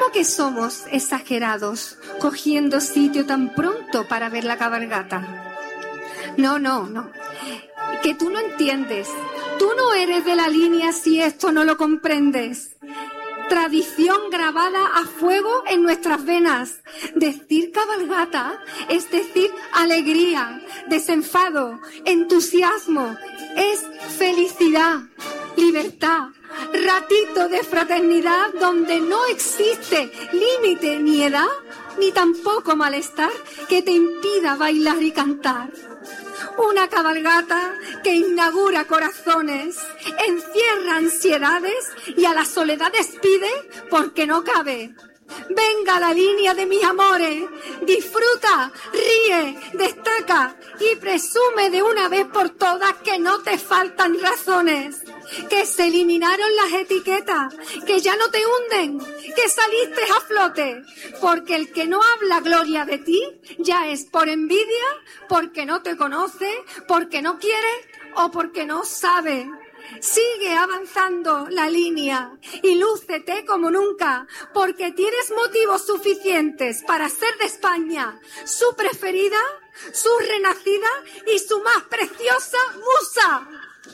¿Cómo que somos exagerados, cogiendo sitio tan pronto para ver la cabalgata? No. Que tú no entiendes. Tú no eres de la línea si esto no lo comprendes. Tradición grabada a fuego en nuestras venas. Decir cabalgata es decir alegría, desenfado, entusiasmo. Es felicidad, libertad, ratito de fraternidad donde no existe límite ni edad, ni tampoco malestar que te impida bailar y cantar. Una cabalgata que inaugura corazones, encierra ansiedades y a la soledad despide porque no cabe. Venga a la línea de mis amores, disfruta, ríe, destaca y presume de una vez por todas que no te faltan razones, que se eliminaron las etiquetas, que ya no te hunden, que saliste a flote, porque el que no habla gloria de ti ya es por envidia, porque no te conoce, porque no quiere o porque no sabe. Sigue avanzando la línea y lúcete como nunca, porque tienes motivos suficientes para ser de España su preferida, su renacida y su más preciosa musa.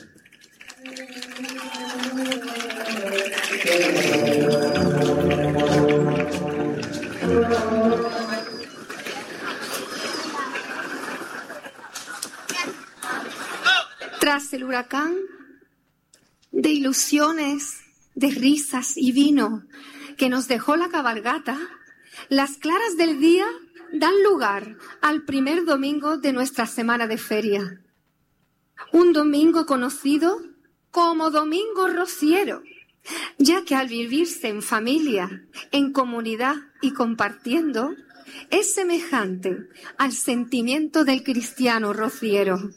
Tras el huracán de ilusiones, de risas y vino que nos dejó la cabalgata, las claras del día dan lugar al primer domingo de nuestra semana de feria. Un domingo conocido como Domingo Rociero, ya que al vivirse en familia, en comunidad y compartiendo, es semejante al sentimiento del cristiano rociero.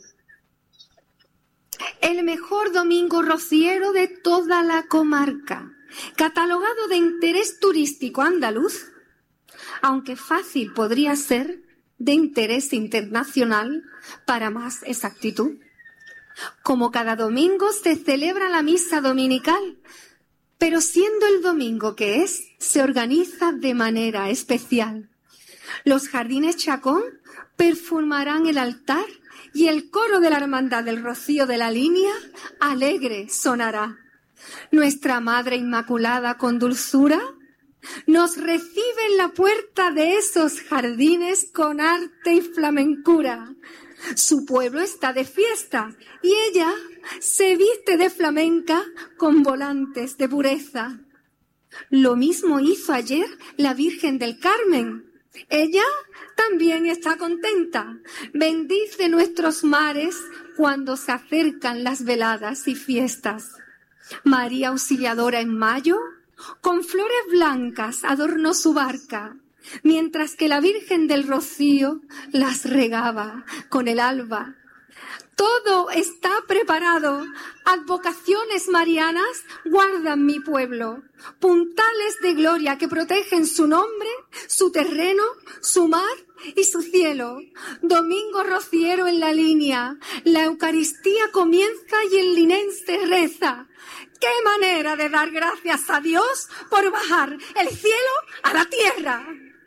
El mejor domingo rociero de toda la comarca, catalogado de interés turístico andaluz, aunque fácil podría ser de interés internacional para más exactitud. Como cada domingo se celebra la misa dominical, pero siendo el domingo que es, se organiza de manera especial. Los jardines Chacón perfumarán el altar y el coro de la Hermandad del Rocío de la Línea alegre sonará. Nuestra Madre Inmaculada con dulzura nos recibe en la puerta de esos jardines con arte y flamencura. Su pueblo está de fiesta y ella se viste de flamenca con volantes de pureza. Lo mismo hizo ayer la Virgen del Carmen. Ella también está contenta. Bendice nuestros mares cuando se acercan las veladas y fiestas. María Auxiliadora en mayo, con flores blancas adornó su barca, mientras que la Virgen del Rocío las regaba con el alba. Todo está preparado. Advocaciones marianas guardan mi pueblo. Puntales de gloria que protegen su nombre, su terreno, su mar y su cielo. Domingo rociero en la línea. La Eucaristía comienza y el linense reza. ¡Qué manera de dar gracias a Dios por bajar el cielo a la tierra!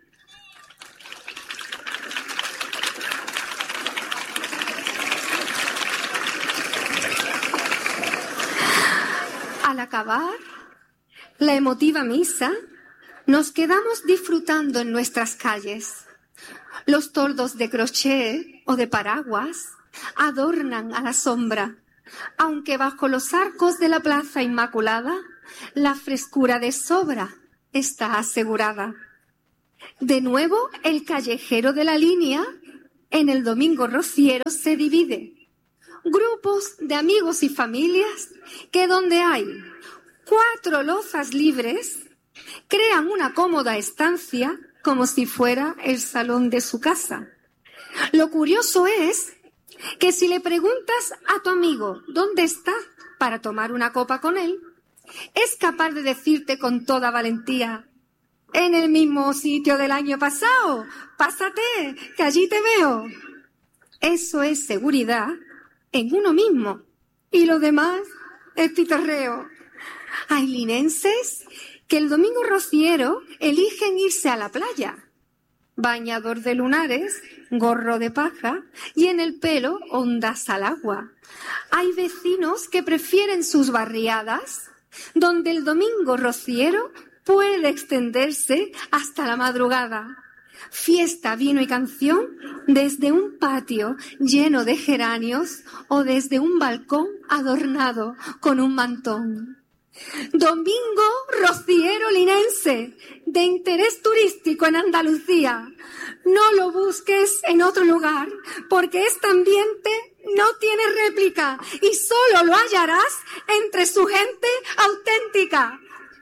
Al acabar la emotiva misa, nos quedamos disfrutando en nuestras calles. Los toldos de crochet o de paraguas adornan a la sombra, aunque bajo los arcos de la Plaza Inmaculada la frescura de sobra está asegurada. De nuevo, el callejero de la línea en el Domingo Rociero se divide. Grupos de amigos y familias que donde hay 4 lozas libres crean una cómoda estancia como si fuera el salón de su casa. Lo curioso es que si le preguntas a tu amigo dónde está para tomar una copa con él, es capaz de decirte con toda valentía: en el mismo sitio del año pasado, pásate, que allí te veo. Eso es seguridad en uno mismo, y lo demás es pitorreo. Hay linenses que el domingo rociero eligen irse a la playa. Bañador de lunares, gorro de paja y en el pelo ondas al agua. Hay vecinos que prefieren sus barriadas, donde el domingo rociero puede extenderse hasta la madrugada. Fiesta, vino y canción desde un patio lleno de geranios o desde un balcón adornado con un mantón. Domingo rociero linense, de interés turístico en Andalucía. No lo busques en otro lugar, porque este ambiente no tiene réplica y solo lo hallarás entre su gente auténtica.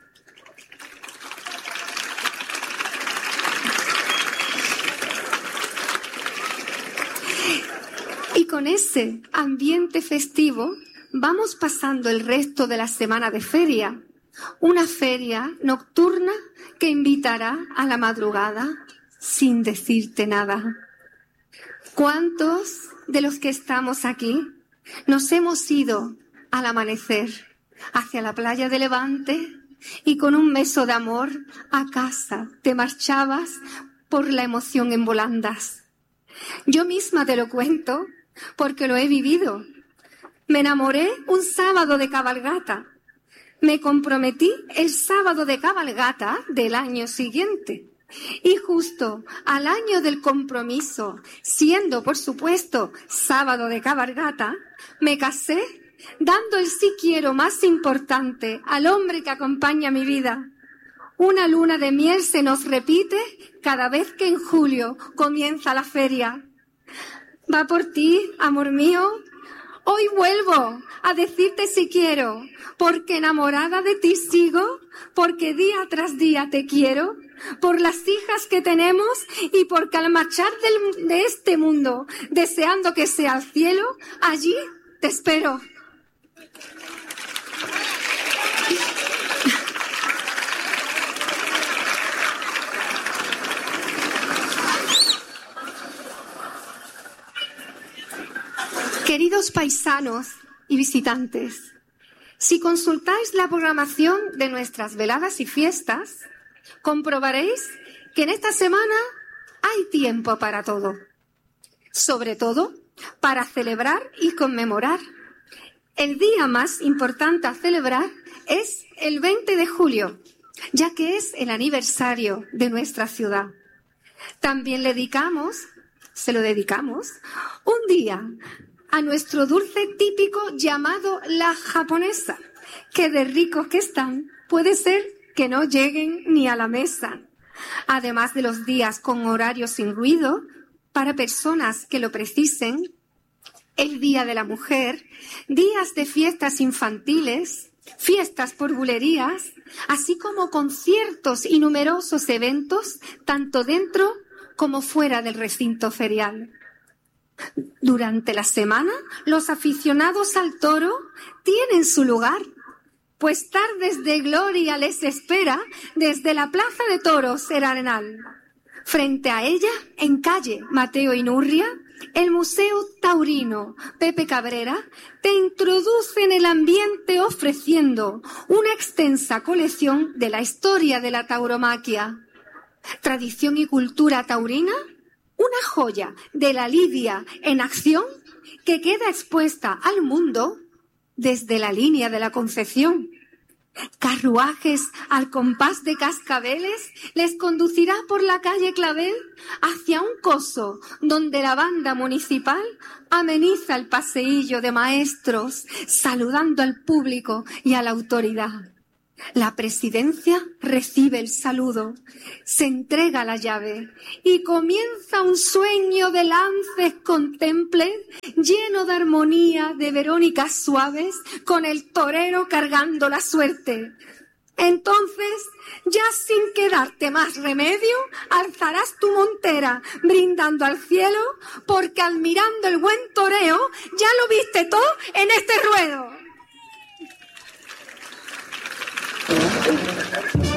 Y con ese ambiente festivo vamos pasando el resto de la semana de feria. Una feria nocturna que invitará a la madrugada sin decirte nada. ¿Cuántos de los que estamos aquí nos hemos ido al amanecer hacia la playa de Levante y con un beso de amor a casa te marchabas por la emoción en volandas? Yo misma te lo cuento porque lo he vivido. Me enamoré un sábado de cabalgata. Me comprometí el sábado de cabalgata del año siguiente. Y justo al año del compromiso, siendo por supuesto sábado de cabalgata, me casé dando el sí quiero más importante al hombre que acompaña mi vida. Una luna de miel se nos repite cada vez que en julio comienza la feria. Va por ti, amor mío. Hoy vuelvo a decirte si quiero, porque enamorada de ti sigo, porque día tras día te quiero, por las hijas que tenemos y porque al marchar de este mundo, deseando que sea el cielo, allí te espero. Queridos paisanos y visitantes, si consultáis la programación de nuestras veladas y fiestas, comprobaréis que en esta semana hay tiempo para todo. Sobre todo, para celebrar y conmemorar. El día más importante a celebrar es el 20 de julio, ya que es el aniversario de nuestra ciudad. También se lo dedicamos, un día a nuestro dulce típico llamado la japonesa, que de ricos que están, puede ser que no lleguen ni a la mesa. Además de los días con horario sin ruido, para personas que lo precisen, el Día de la Mujer, días de fiestas infantiles, fiestas por bulerías, así como conciertos y numerosos eventos, tanto dentro como fuera del recinto ferial. Durante la semana, los aficionados al toro tienen su lugar, pues tardes de gloria les espera desde la Plaza de Toros El Arenal. Frente a ella, en calle Mateo Inurria, el Museo Taurino Pepe Cabrera te introduce en el ambiente ofreciendo una extensa colección de la historia de la tauromaquia. Tradición y cultura taurina, una joya de la lidia en acción que queda expuesta al mundo desde la línea de la Concepción. Carruajes al compás de cascabeles les conducirá por la calle Clavel hacia un coso donde la banda municipal ameniza el paseillo de maestros, saludando al público y a la autoridad. La presidencia recibe el saludo, se entrega la llave y comienza un sueño de lances contemple lleno de armonía de verónicas suaves con el torero cargando la suerte. Entonces, ya sin quedarte más remedio, alzarás tu montera brindando al cielo porque admirando el buen toreo ya lo viste todo en este ruedo.